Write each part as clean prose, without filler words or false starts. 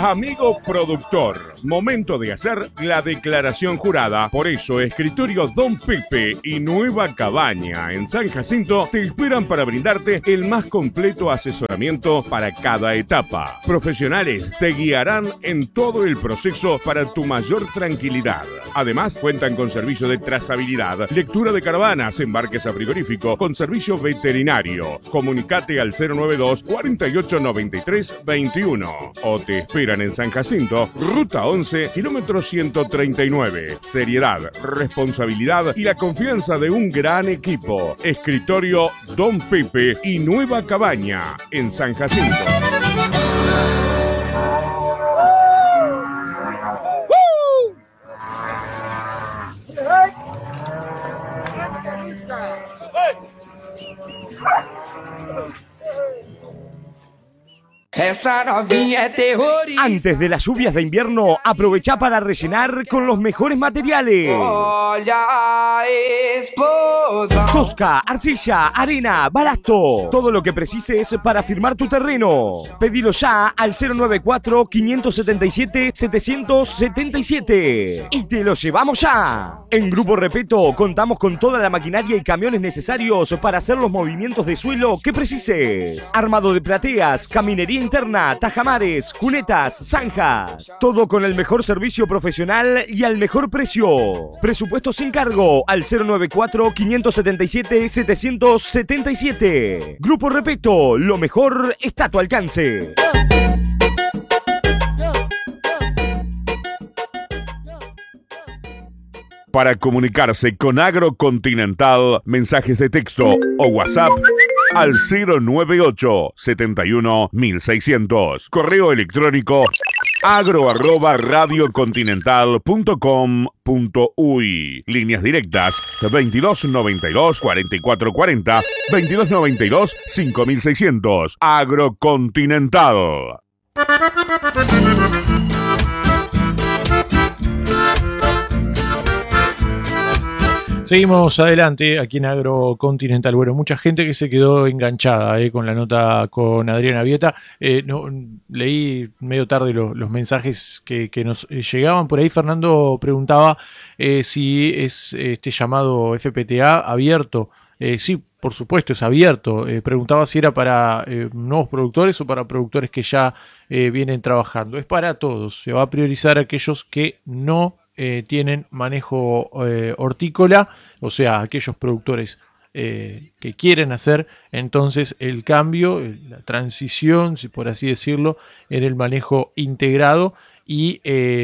Amigo productor, momento de hacer la declaración jurada. Por eso, Escritorio Don Pepe y Nueva Cabaña en San Jacinto te esperan para brindarte el más completo asesoramiento para cada etapa. Profesionales te guiarán en todo el proceso para tu mayor tranquilidad. Además, cuentan con servicio de trazabilidad, lectura de caravanas, embarques a frigorífico, con servicio veterinario. Comunicate al 092 48 93 21 o te esperan en San Jacinto, Ruta 11, kilómetro 139. Seriedad, responsabilidad y la confianza de un gran equipo. Escritorio Don Pepe y Nueva Cabaña en San Jacinto. Esa novinha é terrorista. Antes de las lluvias de invierno, aprovecha para rellenar con los mejores materiales. Olha a explosão. Tosca, arcilla, arena, balasto. Todo lo que precises para firmar tu terreno. Pedilo ya al 094-577-777. Y te lo llevamos ya. En Grupo Repeto contamos con toda la maquinaria y camiones necesarios para hacer los movimientos de suelo que precises. Armado de plateas, caminería interna, tajamares, cunetas, zanjas. Todo con el mejor servicio profesional y al mejor precio. Presupuesto sin cargo al 094-577-777. Grupo Repeto, lo mejor está a tu alcance. Para comunicarse con Agrocontinental, mensajes de texto o WhatsApp al 098 71 1600. Correo electrónico agro@radiocontinental.com.uy. Líneas directas 2292 4440, 2292 5600. Agrocontinental. Seguimos adelante aquí en Agrocontinental. Bueno, mucha gente que se quedó enganchada con la nota con Adriana Vieta. Leí medio tarde los mensajes que nos llegaban. Por ahí Fernando preguntaba si es este llamado FPTA abierto. Sí, por supuesto, es abierto. Preguntaba si era para nuevos productores o para productores que ya vienen trabajando. Es para todos. Se va a priorizar a aquellos que no tienen manejo hortícola, o sea, aquellos productores que quieren hacer entonces el cambio, la transición, si por así decirlo, en el manejo integrado y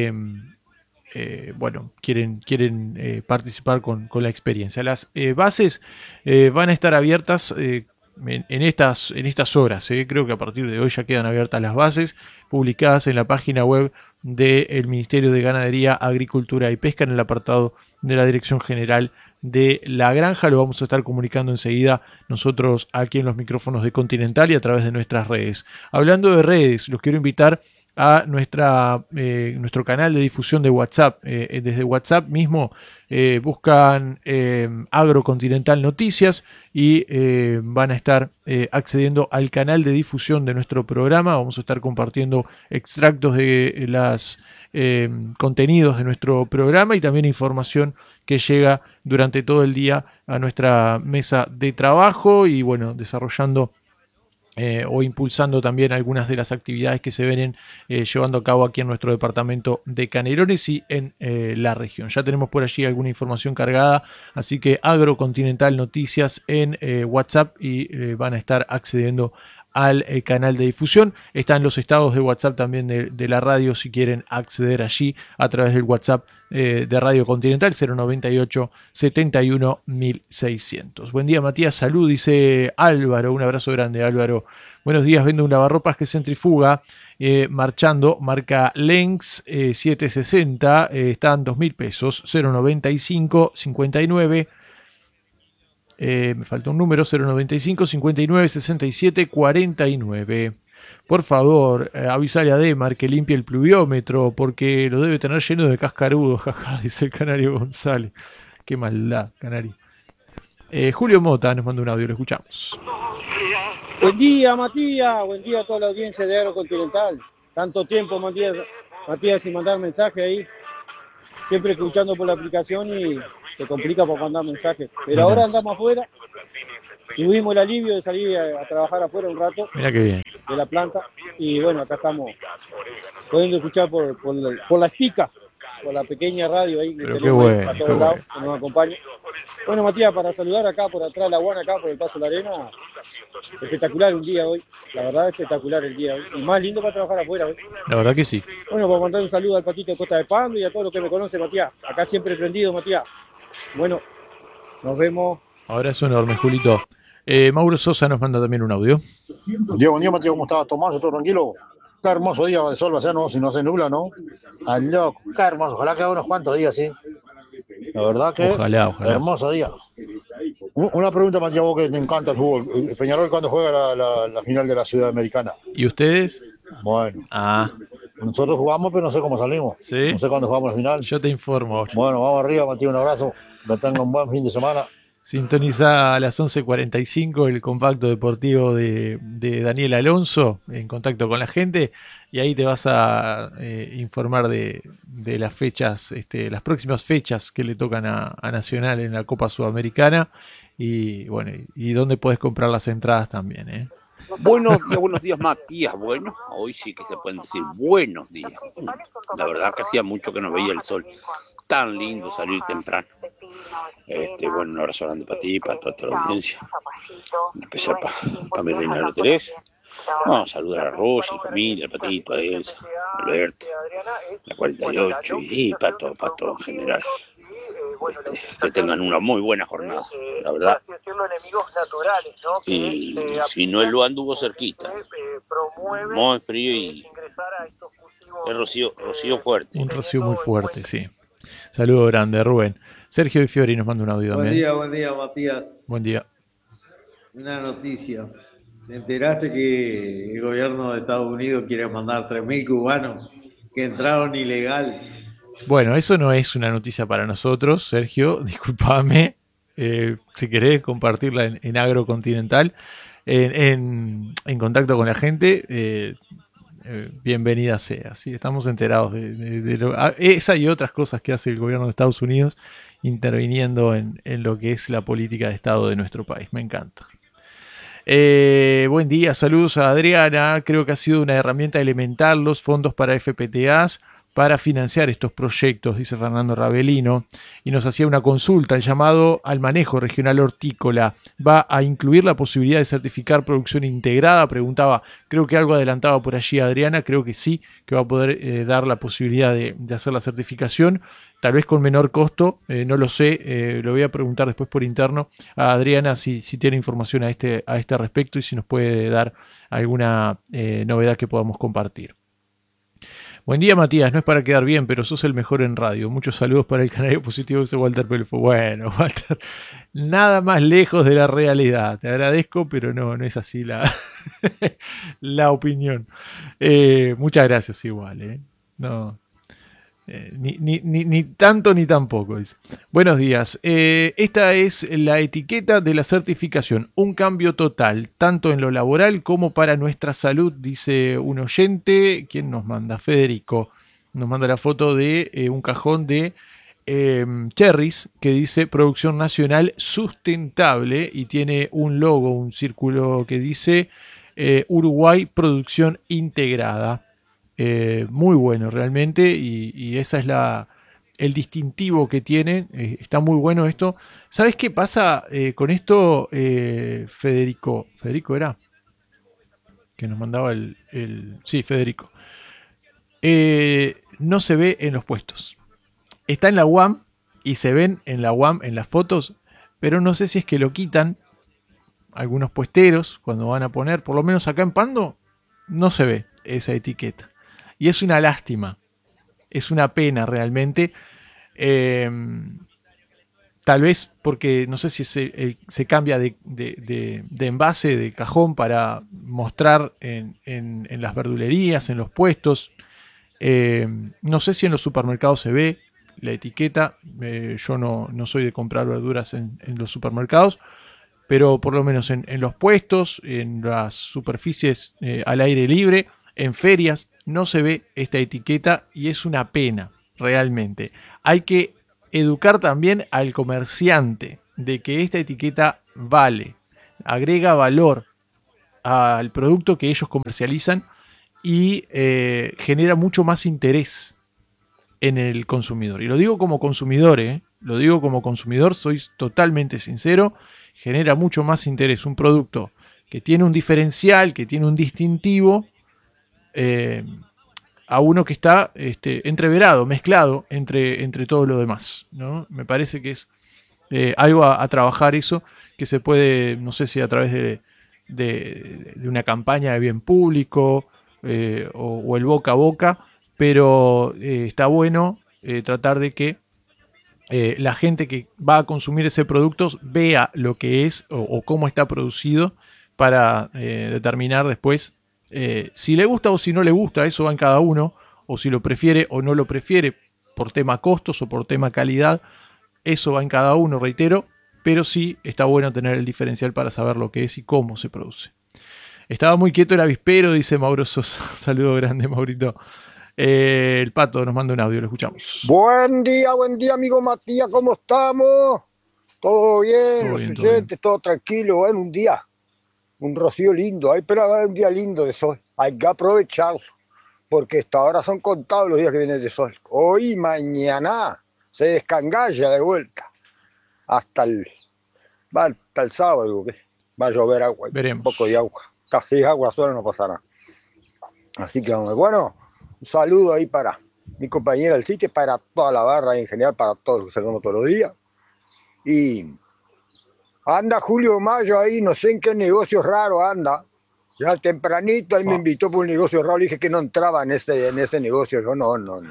quieren participar con la experiencia. Las bases van a estar abiertas en estas horas. Creo que a partir de hoy ya quedan abiertas las bases publicadas en la página web del Ministerio de Ganadería, Agricultura y Pesca en el apartado de la Dirección General de la Granja. Lo vamos a estar comunicando enseguida nosotros aquí en los micrófonos de Continental y a través de nuestras redes. Hablando de redes, los quiero invitar a nuestro canal de difusión de WhatsApp. Desde WhatsApp mismo buscan Agrocontinental Noticias y van a estar accediendo al canal de difusión de nuestro programa. Vamos a estar compartiendo extractos de los contenidos de nuestro programa y también información que llega durante todo el día a nuestra mesa de trabajo y bueno, desarrollando o impulsando también algunas de las actividades que se vienen llevando a cabo aquí en nuestro departamento de Canelones y en la región. Ya tenemos por allí alguna información cargada, así que Agrocontinental Noticias en WhatsApp y van a estar accediendo al canal de difusión. Están los estados de WhatsApp también de la radio si quieren acceder allí a través del WhatsApp de Radio Continental 098 71 1600. Buen día Matías, salud, dice Álvaro, un abrazo grande Álvaro. Buenos días, vendo un lavarropas que centrifuga marchando, marca Lenx 760, están 2.000 pesos, 095 59. Me falta un número, 095 59 67 49. Por favor, avísale a Demar que limpie el pluviómetro porque lo debe tener lleno de cascarudos, jaja, dice el Canario González. Qué maldad, Canario. Julio Mota nos manda un audio, lo escuchamos. Buen día, Matías. Buen día a toda la audiencia de Agrocontinental. tanto tiempo, Matías, sin mandar mensaje ahí, siempre escuchando por la aplicación y se complica por mandar mensajes. Pero ahora andamos afuera, tuvimos el alivio de salir a trabajar afuera un rato. Mira qué bien. De la planta, y bueno, acá estamos pudiendo escuchar por la espica, por la pequeña radio ahí que Pero tenemos qué bueno, a todos lados, que nos acompaña. Bueno, Matías, para saludar acá por atrás de la Guana, acá por el Paso de la Arena, espectacular un día hoy, la verdad espectacular el día hoy, y más lindo para trabajar afuera hoy. La verdad que sí. Bueno, para mandar un saludo al Patito de Costa de Pando y a todos los que me conocen, Matías, acá siempre prendido, Matías. Bueno, nos vemos. Abrazo enorme, Julito. Mauro Sosa nos manda también un audio. Buen día, Matías, ¿cómo estás? Tomás, ¿todo tranquilo? Qué hermoso día de sol va a ser, ¿no? Si no se nubla, ¿no? Al loco, qué hermoso. Ojalá que haga unos cuantos días, sí. La verdad que Ojalá. hermoso día. Una pregunta, Matías, vos que te encanta el fútbol. ¿Peñarol cuándo juega la final de la Sudamericana? ¿Y ustedes? Bueno. Ah, Nosotros jugamos, pero no sé cómo salimos. ¿sí? No sé cuándo jugamos la final. Yo te informo. Bueno, vamos arriba, Matías, un abrazo. Que tengan un buen fin de semana. Sintoniza a las 11:45 el compacto deportivo de Daniel Alonso en contacto con la gente y ahí te vas a informar de las fechas, las próximas fechas que le tocan a Nacional en la Copa Sudamericana y bueno, y dónde puedes comprar las entradas también, ¿eh? Buenos días, Matías. Bueno, hoy sí que se pueden decir buenos días. La verdad que hacía mucho que no veía el sol. Tan lindo salir temprano. Bueno, un abrazo grande para ti, para toda la audiencia. En especial para mi reina de Teresa. Vamos a saludar a Rosy, a la familia, al Patito, a Elsa, a Alberto, la 48 y para todo en general. Que tengan una muy buena jornada, la verdad. Y si no, él lo anduvo cerquita. Muy frío y es rocío fuerte. Un rocío muy fuerte, sí. Saludo grande, Rubén. Sergio Di Fiori nos manda un audio también. Buen día, Matías. Buen día. Una noticia. ¿Te enteraste que el gobierno de Estados Unidos quiere mandar 3.000 cubanos que entraron ilegal? Bueno, eso no es una noticia para nosotros, Sergio, discúlpame. Si querés compartirla en Agrocontinental, en contacto con la gente, bienvenida sea. ¿Sí? Estamos enterados de esa y otras cosas que hace el gobierno de Estados Unidos interviniendo en lo que es la política de Estado de nuestro país. Me encanta. Buen día, saludos a Adriana. Creo que ha sido una herramienta elemental los fondos para FPTAs para financiar estos proyectos, dice Fernando Ravelino, y nos hacía una consulta. El llamado al manejo regional hortícola va a incluir la posibilidad de certificar producción integrada, preguntaba. Creo que algo adelantaba por allí Adriana, creo que sí, que va a poder dar la posibilidad de hacer la certificación, tal vez con menor costo, no lo sé, lo voy a preguntar después por interno a Adriana si tiene información a este respecto y si nos puede dar alguna novedad que podamos compartir. Buen día, Matías, no es para quedar bien, pero sos el mejor en radio. Muchos saludos para el canario positivo, dice Walter Pelfo. Bueno, Walter, nada más lejos de la realidad. Te agradezco, pero no es así la opinión. Muchas gracias igual, No. Ni tanto ni tampoco. Dice. Buenos días. Esta es la etiqueta de la certificación. Un cambio total, tanto en lo laboral como para nuestra salud, dice un oyente. ¿Quién nos manda? Federico. Nos manda la foto de un cajón de cherries que dice Producción Nacional Sustentable y tiene un logo, un círculo que dice Uruguay Producción Integrada. Muy bueno realmente y esa es el distintivo que tienen. Está muy bueno esto. ¿Sabes qué pasa con esto, Federico? ¿Federico era? Que nos mandaba sí, Federico. No se ve en los puestos. Está en la UAM y se ven en la UAM en las fotos, pero no sé si es que lo quitan algunos puesteros cuando van a poner, por lo menos acá en Pando, no se ve esa etiqueta. Y es una lástima, es una pena realmente. Tal vez porque no sé si se cambia de envase, de cajón para mostrar en las verdulerías, en los puestos. No sé si en los supermercados se ve la etiqueta. Yo no soy de comprar verduras en los supermercados, pero por lo menos en los puestos, en las superficies al aire libre, En ferias no se ve esta etiqueta y es una pena, realmente. Hay que educar también al comerciante de que esta etiqueta vale, agrega valor al producto que ellos comercializan y genera mucho más interés en el consumidor. Y lo digo como consumidor, lo digo como consumidor, soy totalmente sincero, genera mucho más interés un producto que tiene un diferencial, que tiene un distintivo, a uno que está entreverado, mezclado entre todo lo demás, ¿no? Me parece que es algo a trabajar eso, que se puede, no sé si a través de una campaña de bien público o el boca a boca, pero está bueno tratar de que la gente que va a consumir ese producto vea lo que es o cómo está producido para determinar después si le gusta o si no le gusta. Eso va en cada uno, o si lo prefiere o no lo prefiere por tema costos o por tema calidad. Eso va en cada uno, reitero, pero sí está bueno tener el diferencial para saber lo que es y cómo se produce. Estaba muy quieto el avispero, dice Mauro Sosa. Saludo grande, Maurito. El Pato nos manda un audio, lo escuchamos. Buen día, amigo Matías, ¿cómo estamos? ¿Todo bien? Los oyentes, todo tranquilo. Bueno, un rocío lindo, pero un día lindo de sol. Hay que aprovecharlo, porque hasta ahora son contados los días que vienen de sol. Hoy y mañana se descangalla de vuelta. Hasta el sábado, que va a llover agua. Veremos. Un poco de agua. Casi agua sola no pasará. Así que, bueno, un saludo ahí para mi compañera del sitio, para toda la barra y en general para todos los que salimos todos los días. Y anda Julio Mayo ahí, no sé en qué negocio raro anda. Ya tempranito ahí me invitó por un negocio raro, le dije que no entraba en ese negocio. Yo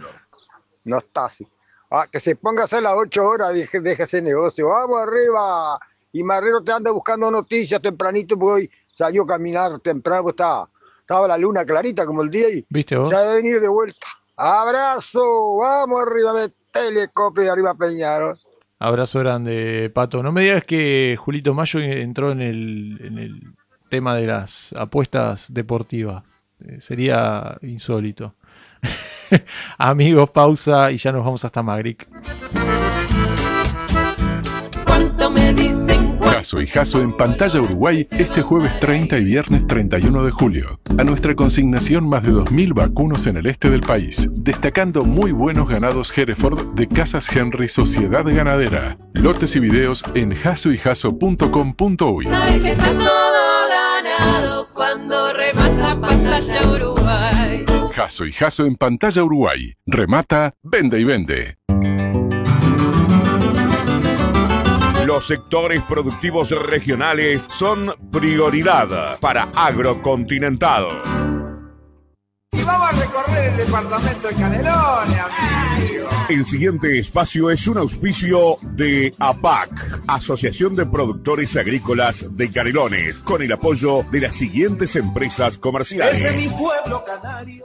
no está así. Que se ponga a hacer las 8 horas, deje ese negocio. Vamos arriba. Y Marrero te anda buscando noticias tempranito, porque hoy salió a caminar temprano, pues estaba la luna clarita como el día y ¿viste vos? Ya debe venir de vuelta. Abrazo, vamos arriba, metele copia arriba Peñarol. Abrazo grande, Pato. No me digas que Julito Mayo entró en el tema de las apuestas deportivas. Sería insólito. Amigos, pausa y ya nos vamos hasta Magric. Jasso y Jasso en Pantalla Uruguay este jueves 30 y viernes 31 de julio. A nuestra consignación más de 2.000 vacunos en el este del país, destacando muy buenos ganados Hereford de Casas Henry Sociedad Ganadera. Lotes y videos en jassoyjasso.com.uy. Sabe que está todo ganado cuando remata Pantalla Uruguay. Jasso y Jasso en Pantalla Uruguay. Remata, vende y vende. Los sectores productivos regionales son prioridad para Agrocontinental. Y vamos a recorrer el departamento de Canelones, amigo. El siguiente espacio es un auspicio de APAC, Asociación de Productores Agrícolas de Canelones, con el apoyo de las siguientes empresas comerciales. Es de mi pueblo canario.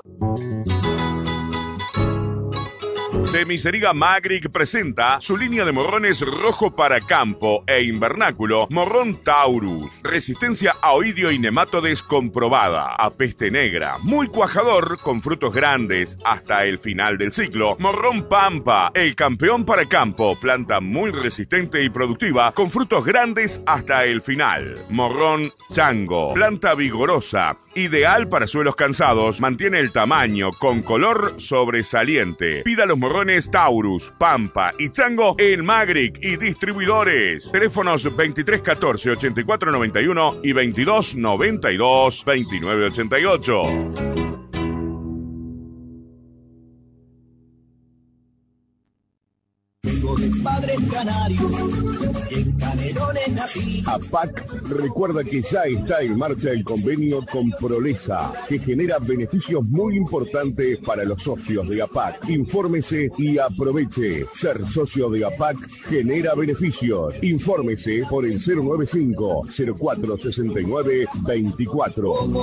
Semiceriga Magric presenta su línea de morrones rojo para campo e invernáculo, morrón Taurus, resistencia a oidio y nematodes comprobada, a peste negra, muy cuajador con frutos grandes hasta el final del ciclo, morrón Pampa, el campeón para campo, planta muy resistente y productiva con frutos grandes hasta el final, morrón Chango, planta vigorosa, ideal para suelos cansados, mantiene el tamaño con color sobresaliente. Pida los morrones Taurus, Pampa y Chango en Magric y distribuidores. Teléfonos 2314 8491 y 2292 2988. De padres canarios, en Canelones nací. APAC recuerda que ya está en marcha el convenio con Prolesa, que genera beneficios muy importantes para los socios de APAC. Infórmese y aproveche. Ser socio de APAC genera beneficios. Infórmese por el 095 0469 24.